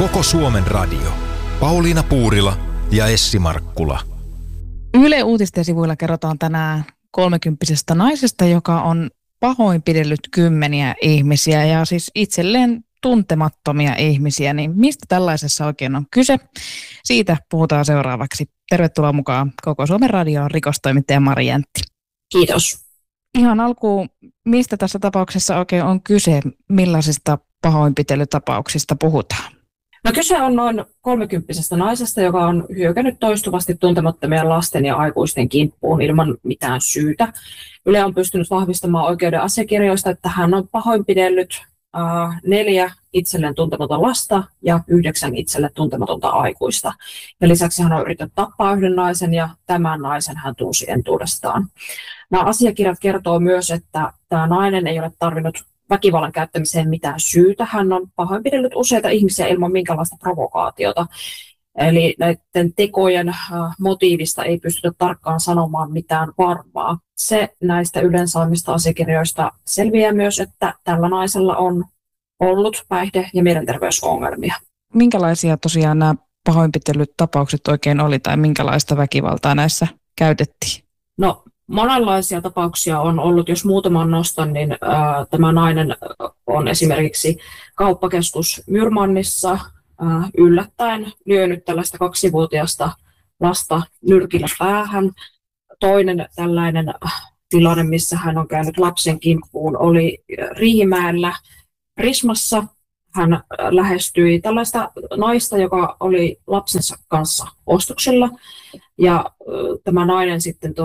Koko Suomen radio. Pauliina Puurila ja Essi Markkula. Yle Uutisten sivuilla kerrotaan tänään 30-vuotiaasta naisesta, joka on pahoinpidellyt kymmeniä ihmisiä ja siis itselleen tuntemattomia ihmisiä. Niin mistä tällaisessa oikein on kyse? Siitä puhutaan seuraavaksi. Tervetuloa mukaan Koko Suomen radioon rikostoimittaja Mari Jäntti. Kiitos. Ihan alkuun, mistä tässä tapauksessa oikein on kyse? Millaisista pahoinpitelytapauksista puhutaan? No kyse on noin 30-vuotiaasta naisesta, joka on hyökännyt toistuvasti tuntemattomien lasten ja aikuisten kimppuun ilman mitään syytä. Yle on pystynyt vahvistamaan oikeuden asiakirjoista, että hän on pahoinpidellyt 4 itselleen tuntematon lasta ja 9 itselle tuntematonta aikuista. Ja lisäksi hän on yrittänyt tappaa yhden naisen ja tämän naisen hän tunsi entuudestaan. Nämä asiakirjat kertoo myös, että tämä nainen ei ole tarvinnut väkivallan käyttämiseen mitään syytä. Hän on pahoinpidellyt useita ihmisiä ilman minkäänlaista provokaatiota. Eli näiden tekojen motiivista ei pystytä tarkkaan sanomaan mitään varmaa. Se näistä Ylen saamista asiakirjoista selviää myös, että tällä naisella on ollut päihde- ja mielenterveysongelmia. Minkälaisia tosiaan nämä pahoinpitelytapaukset oikein oli tai minkälaista väkivaltaa näissä käytettiin? No, monenlaisia tapauksia on ollut. Jos muutaman nostan, niin tämä nainen on esimerkiksi kauppakeskus Myyrmannissa yllättäen lyönyt tällaista 2-vuotiaasta lasta nyrkillä päähän. Toinen tällainen tilanne, missä hän on käynyt lapsen kimppuun, oli Riihimäellä Prismassa. Hän lähestyi tällaista naista, joka oli lapsensa kanssa ostoksilla. Ja tämä nainen sitten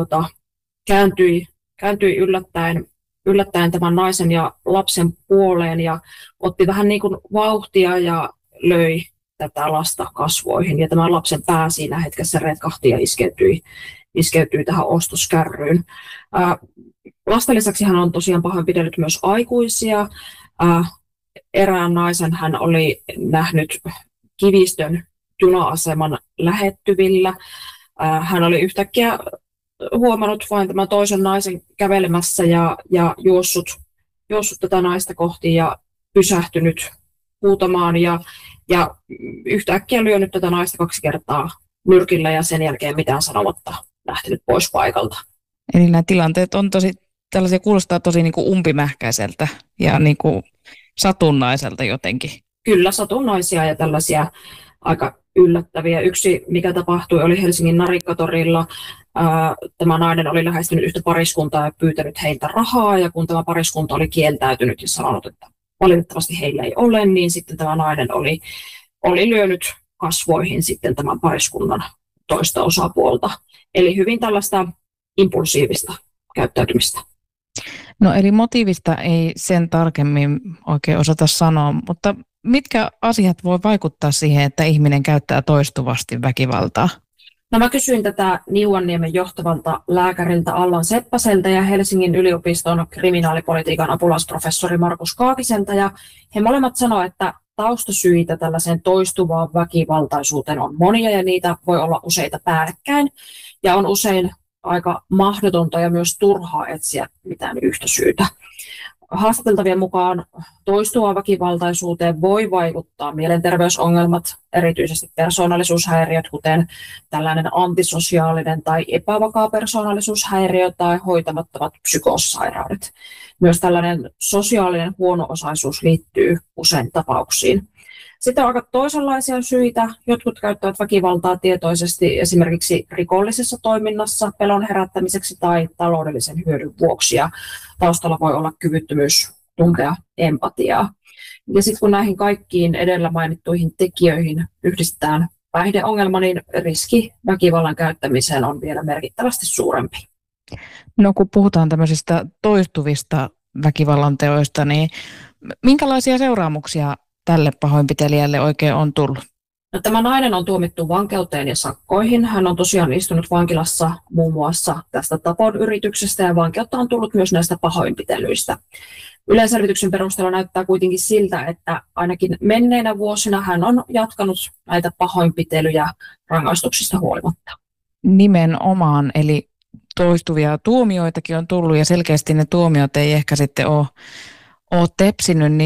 kääntyi yllättäen tämän naisen ja lapsen puoleen ja otti vähän niin kuin vauhtia ja löi tätä lasta kasvoihin. Ja tämän lapsen pää siinä hetkessä retkahti ja iskeytyi tähän ostoskärryyn. Lasten lisäksi hän on tosiaan pahoinpidellyt myös aikuisia. Erään naisen hän oli nähnyt Kivistön juna-aseman lähettyvillä. Hän oli yhtäkkiä huomannut vain tämän toisen naisen kävelemässä ja juossut tätä naista kohti ja pysähtynyt huutamaan ja yhtäkkiä lyönyt tätä naista 2 kertaa nyrkillä ja sen jälkeen mitään sanomatta lähtenyt pois paikalta. Eli nämä tilanteet on tällaisia, kuulostaa tosi niin kuin umpimähkäiseltä ja niin kuin satunnaiselta jotenkin. Kyllä, satunnaisia ja tällaisia aika yllättäviä. Yksi, mikä tapahtui, oli Helsingin Narikkatorilla. Tämä nainen oli lähestynyt yhtä pariskuntaa ja pyytänyt heiltä rahaa, ja kun tämä pariskunta oli kieltäytynyt ja sanonut, että valitettavasti heillä ei ole, niin sitten tämä nainen oli lyönyt kasvoihin sitten tämän pariskunnan toista osapuolta. Eli hyvin tällaista impulsiivista käyttäytymistä. No eli motiivista ei sen tarkemmin oikein osata sanoa, mutta mitkä asiat voi vaikuttaa siihen, että ihminen käyttää toistuvasti väkivaltaa? No mä kysyin tätä Niuanniemen johtavalta lääkäriltä Allan Seppäseltä ja Helsingin yliopiston kriminaalipolitiikan apulaisprofessori Markus Kaakiselta. Ja he molemmat sanoivat, että taustasyitä tällaiseen toistuvaan väkivaltaisuuteen on monia ja niitä voi olla useita päällekkäin. Ja on usein aika mahdotonta ja myös turhaa etsiä mitään yhtä syytä. Haastateltavien mukaan toistuvaan väkivaltaisuuteen voi vaikuttaa mielenterveysongelmat, erityisesti persoonallisuushäiriöt, kuten tällainen antisosiaalinen tai epävakaa persoonallisuushäiriö tai hoitamattomat psykoossairaudet. Myös tällainen sosiaalinen huono-osaisuus liittyy usein tapauksiin. Sitten on aika toisenlaisia syitä. Jotkut käyttävät väkivaltaa tietoisesti esimerkiksi rikollisessa toiminnassa pelon herättämiseksi tai taloudellisen hyödyn vuoksi. Ja taustalla voi olla kyvyttömyys tuntea empatiaa. Ja sitten kun näihin kaikkiin edellä mainittuihin tekijöihin yhdistetään päihdeongelma, niin riski väkivallan käyttämiseen on vielä merkittävästi suurempi. No kun puhutaan tämmöisistä toistuvista väkivallan teoista, niin minkälaisia seuraamuksia tälle pahoinpitelijälle oikein on tullut? No, tämä nainen on tuomittu vankeuteen ja sakkoihin. Hän on tosiaan istunut vankilassa muun muassa tästä tapon yrityksestä ja vankeutta on tullut myös näistä pahoinpitelyistä. Yleisselvityksen perusteella näyttää kuitenkin siltä, että ainakin menneinä vuosina hän on jatkanut näitä pahoinpitelyjä rangaistuksista huolimatta. Nimenomaan, eli toistuvia tuomioitakin on tullut ja selkeästi ne tuomiot ei ehkä sitten ole tepsinyt, niin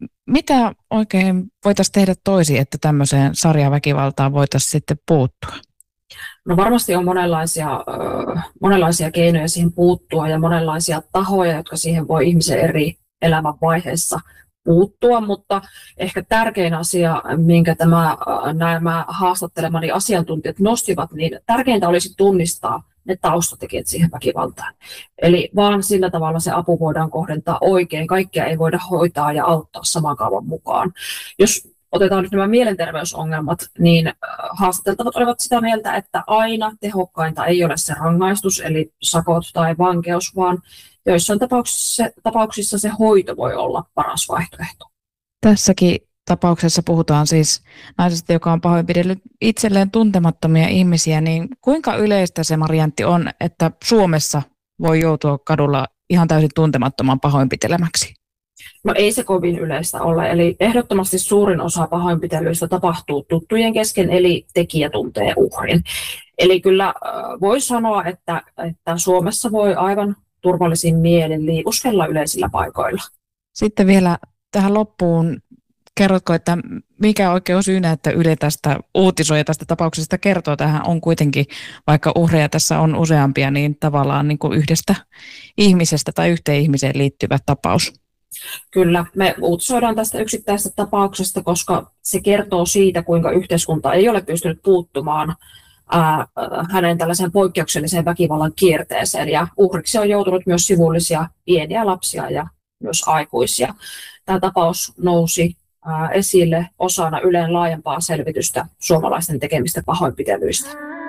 mitä oikein voitaisiin tehdä toisin, että tämmöiseen sarjaväkivaltaan voitaisiin sitten puuttua? No varmasti on monenlaisia keinoja siihen puuttua ja monenlaisia tahoja, jotka siihen voi ihmisen eri elämänvaiheissa puuttua, mutta ehkä tärkein asia, minkä nämä haastattelemani asiantuntijat nostivat, niin tärkeintä olisi tunnistaa ne taustatekijät siihen väkivaltaan. Eli vaan sillä tavalla se apu voidaan kohdentaa oikein. Kaikkea ei voida hoitaa ja auttaa saman kaavan mukaan. Jos otetaan nyt nämä mielenterveysongelmat, niin haastateltavat olivat sitä mieltä, että aina tehokkainta ei ole se rangaistus, eli sakot tai vankeus, vaan joissain tapauksissa se hoito voi olla paras vaihtoehto. Tässäkin tapauksessa puhutaan siis naisesta, joka on pahoinpidellyt itselleen tuntemattomia ihmisiä, niin kuinka yleistä se variantti on, että Suomessa voi joutua kadulla ihan täysin tuntemattoman pahoinpitelemäksi? No ei se kovin yleistä ole, eli ehdottomasti suurin osa pahoinpitelyistä tapahtuu tuttujen kesken, eli tekijä tuntee uhrin. Eli kyllä voi sanoa, että Suomessa voi aivan turvallisin mielin liikuskella yleisillä paikoilla. Sitten vielä tähän loppuun, kerrotko, että mikä oikein on syynä, että Yle tästä uutisoi ja tästä tapauksesta kertoo? Tähän on kuitenkin, vaikka uhreja tässä on useampia, niin tavallaan niin kuin yhdestä ihmisestä tai yhteen ihmiseen liittyvä tapaus. Kyllä, me uutisoidaan tästä yksittäisestä tapauksesta, koska se kertoo siitä, kuinka yhteiskunta ei ole pystynyt puuttumaan hänen tällaiseen poikkeukselliseen väkivallan kierteeseen. Ja uhriksi on joutunut myös sivullisia pieniä lapsia ja myös aikuisia. Tämä tapaus nousi esille osana Ylen laajempaa selvitystä suomalaisten tekemistä pahoinpitelyistä.